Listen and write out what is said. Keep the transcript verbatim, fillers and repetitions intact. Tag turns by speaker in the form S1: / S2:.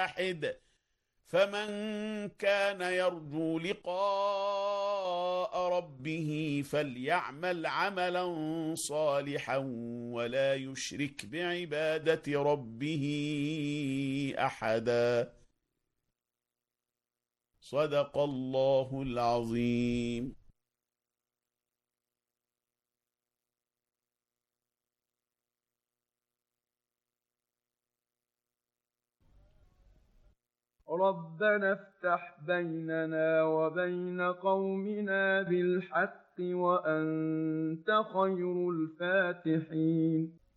S1: واحد. فمن كان يرجو لقاء ربه فليعمل عملا صالحا ولا يشرك بعبادة ربه أحدا. صدق الله العظيم.
S2: ربنا افتح بيننا وبين قومنا بالحق وأنت خير الفاتحين.